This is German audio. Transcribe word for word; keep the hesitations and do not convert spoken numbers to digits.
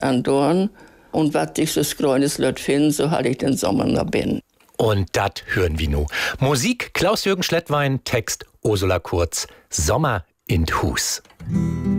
andauern. Und was ich so grünes Lött finde, so halt ich den Sommer noch bin. Und dat hören wir nu. Musik Klaus-Jürgen Schlettwein, Text Ursula Kurz, Sommer in Hus.